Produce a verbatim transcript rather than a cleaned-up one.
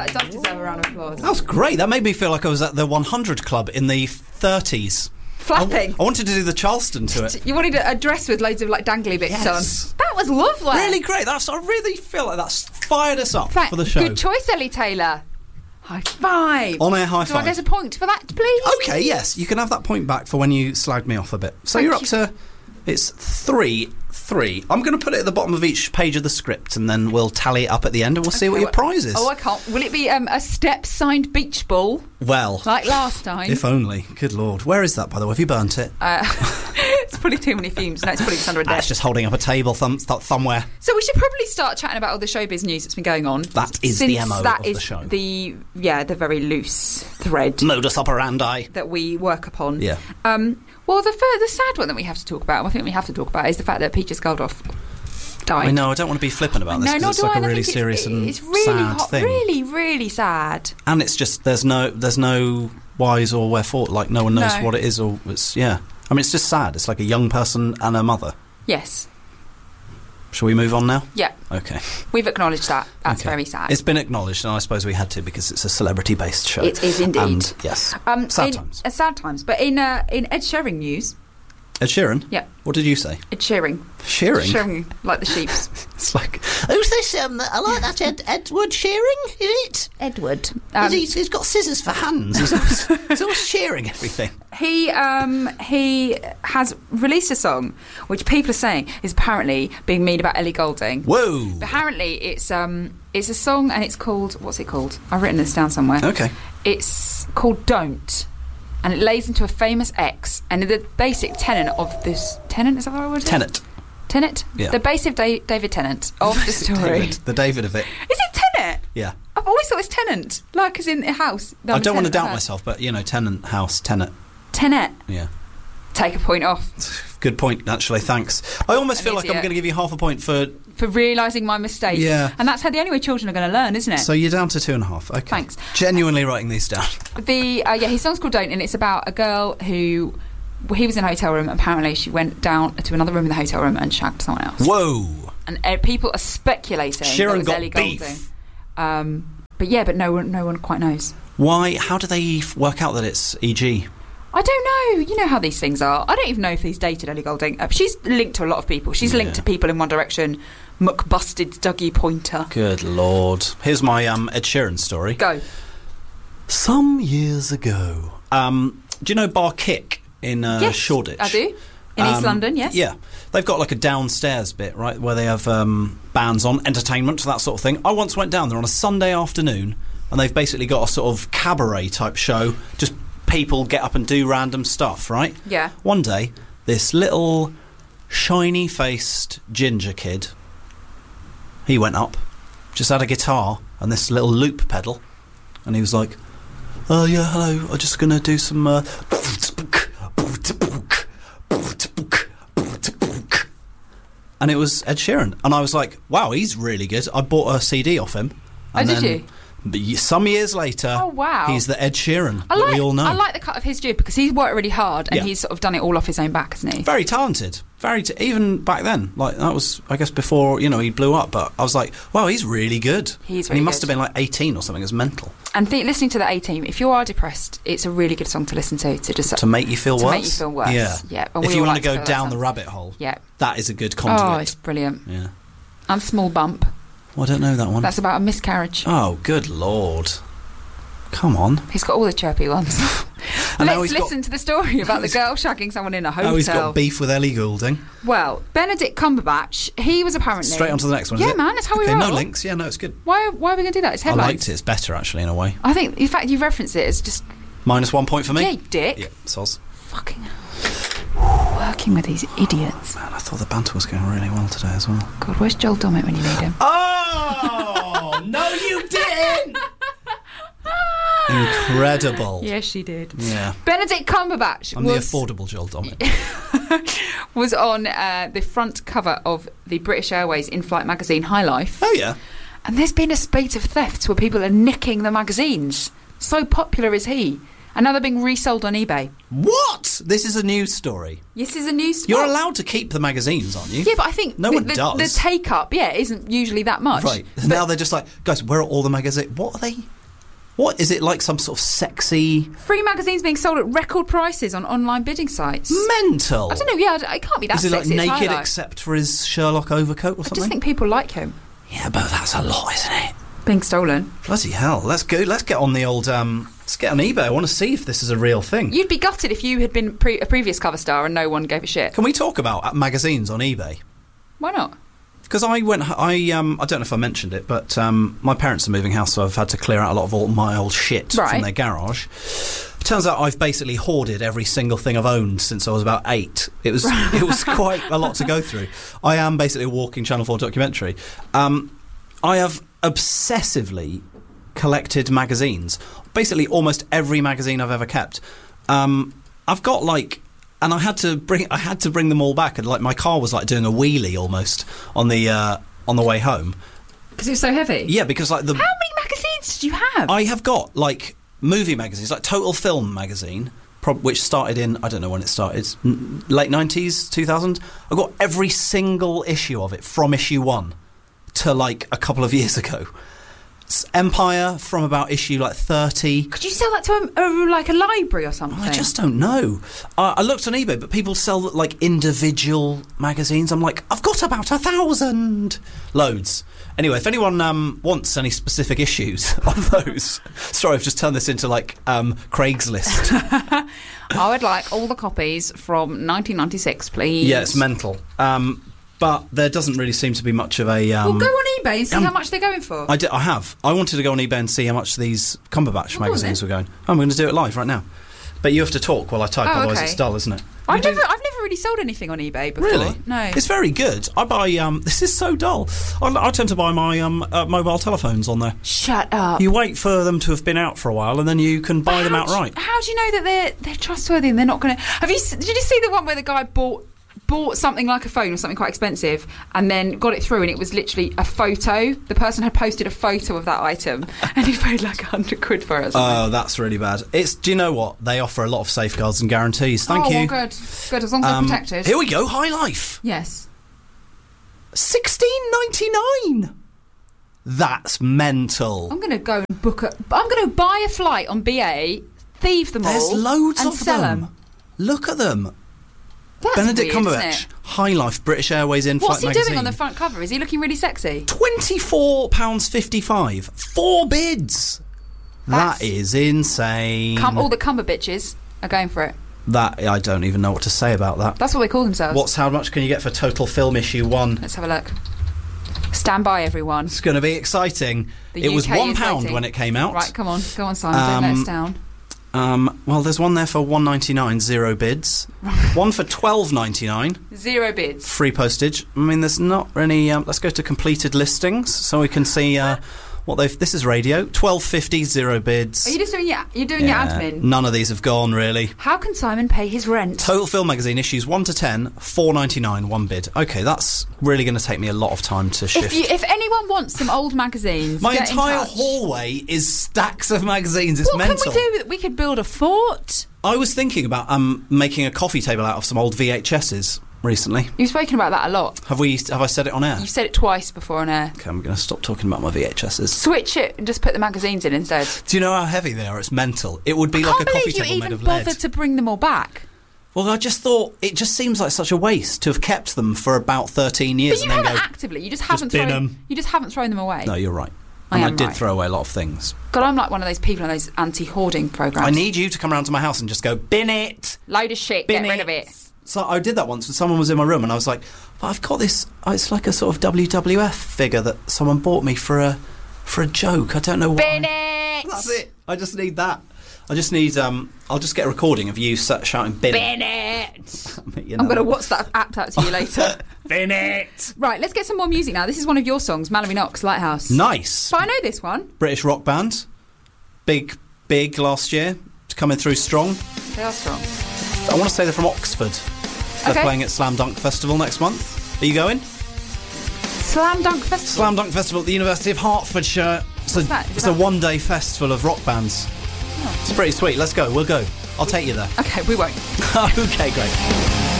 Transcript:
That does deserve a round of applause. That was great. That made me feel like I was at the one hundred Club in the thirties. Flapping. I, I wanted to do the Charleston to it. You wanted a dress with loads of like dangly bits Yes. on. That was lovely. Really great. That's. I really feel like that's fired us up Fa- for the show. Good choice, Ellie Taylor. High five. On air high Do I five. get a point for that, please? Okay, yes. You can have that point back for when you slagged me off a bit. So Thank you're you. up to... It's three, three. I'm going to put it at the bottom of each page of the script and then we'll tally it up at the end and we'll see what your prize is. Oh, I can't. Will it be um, a step-signed beach ball Well... like last time? If only. Good Lord. Where is that, by the way? Have you burnt it? Uh, it's probably too many fumes. No, it's probably just under a Ah, desk. it's just holding up a table thumb, th- somewhere. So we should probably start chatting about all the showbiz news that's been going on. That is since the M O that of the is show. The, yeah, the very loose thread Modus operandi. that we work upon. Yeah. Um, well, the fir- the sad one that we have to talk about, I think we have to talk about, is the fact that Peaches Geldof died. I know, I don't want to be flippant about this No, because nor it's do like I. a I really think serious it's, and it's really sad hot, thing. really, really sad. And it's just, there's no there's no whys or wherefore, like no one knows No. what it is or it's, yeah. I mean, it's just sad. It's like a young person and a mother. Yes. Shall we move on now? Yeah. Okay. We've acknowledged that. That's Okay. very sad. It's been acknowledged, and I suppose we had to because it's a celebrity-based show. It is indeed. And, yes. um, sad in, times. Uh, sad times. But in uh, in Ed Sheeran news, Ed Sheeran? yeah, What did you say? Ed Sheeran, Shearing? Sheeran, like the sheeps. It's like, who's this? Um, I like that Ed, Edward Shearing, is it? Edward. Um, Is he, he's got scissors for hands. He's always, he's always shearing everything. He um he has released a song which people are saying is apparently being made about Ellie Goulding. Whoa. Apparently it's um it's a song and it's called, what's it called? I've written this down somewhere. Okay. It's called Don't, and it lays into a famous ex, and the basic tenet of this tenet is that the right word? Tenet. Tenet? Yeah. The basic da- David Tennant of the story. David, the David of it. Is it Tenet? Yeah. I've always thought it's Tenant, like as in a house. No, I don't want to tenant doubt house. myself, but, you know, tenant, house, tenet. Tenet. Yeah. Take a point off Good point, actually, thanks. I almost An feel like I'm idiot. going to give you half a point for... for realising my mistake. Yeah. And that's how the only way children are going to learn, isn't it? So you're down to two and a half. Okay. Thanks. Genuinely writing these down. The uh, yeah, his song's called Don't, and it's about a girl who, well, he was in a hotel room. Apparently, she went down to another room in the hotel room and shagged someone else. Whoa. And uh, people are speculating Sheeran that it was got Ellie beef. Goulding. Um, but yeah, but no one, no one quite knows. Why? How do they f- work out that it's E G? I don't know. You know how these things are. I don't even know if he's dated Ellie Goulding. Uh, she's linked to a lot of people. She's Yeah. linked to people in One Direction. McBusted Dougie Pointer. Good Lord. Here's my um, Ed Sheeran story. Go. Some years ago, um, do you know Bar Kick in uh, Yes, Shoreditch? I do. In East Um, London, yes. Yeah. They've got like a downstairs bit, right, where they have um, bands on, entertainment, that sort of thing. I once went down there on a Sunday afternoon, and they've basically got a sort of cabaret type show, just people get up and do random stuff, right? Yeah. One day, this little shiny-faced ginger kid, he went up, just had a guitar and this little loop pedal, and he was like, oh yeah, hello, I'm just going to do some... Uh, and it was Ed Sheeran. And I was like, wow, he's really good. I bought a C D off him. And Oh, did then, you? But y- some years later, Oh, wow. he's the Ed Sheeran I that like, we all know. I like the cut of his jib because he's worked really hard and Yeah. he's sort of done it all off his own back, hasn't he? Very talented. Very t- even back then, like that was, I guess, before you know he blew up. But I was like, wow, he's really good. He's and he really must good. have been like eighteen or something. It's mental And th- listening to the A-Team, if you are depressed, it's a really good song to listen to to just to make you feel to worse. make you feel worse. Yeah, Yeah, and If we you all want like to to go feel that down the song. rabbit hole, Yeah. that is a good Oh, conduit. it's brilliant. Yeah. And Small Bump. Well, I don't know that one. That's about a miscarriage. Oh, good Lord! Come on. He's got all the chirpy ones. And now Let's he's got- listen to the story about the girl shagging someone in a hotel. Oh, he's got beef with Ellie Goulding. Well, Benedict Cumberbatch, he was apparently... Straight on to the next one. Yeah, is it? man, that's how we okay, roll. No links. Yeah, no, it's good. Why, why are we going to do that? It's I headlines. liked it. It's better actually in a way. I think, in fact, you referenced it as just... Minus one point for me. Yeah, you dick. Yeah, soz. Fucking hell. Working with these idiots. Man, I thought the banter was going really well today as well. God, where's Joel Dommett when you need him? Oh no, you didn't! Incredible. Yes, she did. Yeah. Benedict Cumberbatch I'm the was, affordable Joel Dommett. was on uh, the front cover of the British Airways in-flight magazine High Life. Oh yeah. And there's been a spate of thefts where people are nicking the magazines. So popular is he. And now they're being resold on eBay. What? This is a news story. This is a news. You're well, allowed to keep the magazines, aren't you? Yeah, but I think no the, one the, does. the take up, yeah, isn't usually that much. Right. But Now they're just like, guys, where are all the magazines? What are they? What is it like? Some sort of sexy free magazines being sold at record prices on online bidding sites. mental? I don't know. Yeah, it can't be that. Is he like sexy, it's naked highlight. except for his Sherlock overcoat or I something? just think people like him Yeah, but that's a lot, isn't it? being stolen. Bloody hell! Let's go. Let's get on the old. Um, let's get on eBay. I want to see if this is a real thing. You'd be gutted if you had been pre- a previous cover star and no one gave a shit. Can we talk about uh, magazines on eBay? Why not? Because I went, I um, I don't know if I mentioned it, but um, my parents are moving house, so I've had to clear out a lot of all my old shit Right. from their garage. Turns out I've basically hoarded every single thing I've owned since I was about eight. It was it was quite a lot to go through. I am basically a walking Channel four documentary. Um, I have obsessively collected magazines. Basically, almost every magazine I've ever kept. Um, I've got like. And I had to bring I had to bring them all back, and like my car was like doing a wheelie almost on the uh, on the way home. Because it was so heavy. Yeah, because like the How many magazines did you have? I have got like movie magazines, like Total Film magazine, prob- which started in I don't know when it started, n- late nineties, two thousand. I've got every single issue of it from issue one to like a couple of years ago. Empire from about issue like thirty. Could you sell that to a, a, like a library or something? I just don't know. Uh, I looked on eBay, but people sell like individual magazines. I'm like, I've got about a thousand. Loads. Anyway, if anyone um, wants any specific issues of those, sorry, I've just turned this into like um, Craigslist. I would like all the copies from nineteen ninety-six, please. Yeah, it's mental. Um, but there doesn't really seem to be much of a. Um, Well, go on eBay and see um, how much they're going for. I, did, I have. I wanted to go on eBay and see how much these Cumberbatch Oh, magazines then. were going. I'm going to do it live right now. But you have to talk while I type, Oh, otherwise okay. it's dull, isn't it? I've You do- never, I've never really sold anything on eBay before. Really? No. It's very good. I buy. Um, this is so dull. I, I tend to buy my um, uh, mobile telephones on there. Shut up. You wait for them to have been out for a while, and then you can buy But them how do you- outright. How do you know that they're they're trustworthy and they're not going to? Have you? s- Did you see the one where the guy bought bought something like a phone or something quite expensive and then got it through and it was literally a photo? The person had posted a photo of that item and he paid like a hundred quid for it. Or something. Oh, that's really bad. It's. Do you know what? They offer a lot of safeguards and guarantees. Thank oh, you. well, good, good. As long as Um, they're protected. Here we go. High Life. Yes. Sixteen ninety nine. That's mental. I'm going to go and book a. I'm going to buy a flight on B A, thieve them There's all, loads and of sell them. Look at them. That's Benedict weird, isn't Cumberbatch, it? High Life, British Airways in-flight What's he magazine. doing on the front cover? Is he looking really sexy? twenty-four pounds fifty-five. Four bids. That's- That is insane. Cum- all the cumber bitches are going for it. That I don't even know what to say about that. That's what they call themselves. What's how much can you get for Total Film issue one? Let's have a look. Stand by, everyone. It's going to be exciting. The it was U K one is pound waiting. when it came out. Right, come on. Go on, Simon. Don't let Um, us down. Um, well, there's one there for one ninety-nine, zero bids. One for twelve ninety-nine, Zero bids. free postage. I mean, there's not any. Um, let's go to completed listings so we can see uh, what they've. This is radio. Twelve fifty, zero bids. Are you just doing your, you're doing Yeah, your admin? None of these have gone really. How can Simon pay his rent? Total Film magazine issues one to ten, four ninety-nine, one bid. Okay, that's really going to take me a lot of time to shift. If, you, if anyone wants some old magazines, My get in entire touch. hallway is stacks of magazines. It's What mental. can we do? We could build a fort. I was thinking about um, making a coffee table out of some old V H S's recently. You've spoken about that a lot. Have we? Have I said it on air? You've said it twice before on air. Okay, I'm going to stop talking about my V H S's. Switch it and just put the magazines in instead. Do you know how heavy they are? It's mental. It would be I like can't a coffee believe you table made even of lead. bothered to bring them all back. Well, I just thought it just seems like such a waste to have kept them for about thirteen years. But you and then haven't go, actively. You just haven't bin thrown. 'em. You just haven't thrown them away. No, you're right. I And I, am did right. throw away a lot of things. God, I'm like one of those people in those anti-hoarding programs. I need you to come around to my house and just go, bin it! Load of shit. Bin Get rid it. of it. So I did that once when someone was in my room and I was like, but I've got this, oh, it's like a sort of W W F figure that someone bought me for a for a joke. I don't know why. Bin it. That's it. I just need that. I just need, um, I'll just get a recording of you s- shouting, bin, Bin it. it. You I'm know. going to WhatsApp app that to you later. Bin it! Right, let's get some more music now. This is one of your songs, Mallory Knox, Lighthouse. Nice. But I know this one. British rock band. Big, big last year. Coming through strong. They are strong. I want to say they're from Oxford. They're Okay. playing at Slam Dunk Festival next month. Are you going? Slam Dunk Festival. Slam Dunk Festival at the University of Hertfordshire. It's a, What's that? Is it's that- a one-day festival of rock bands. It's pretty sweet. Let's go. We'll go. I'll take you there. Okay, we won't. Okay, great.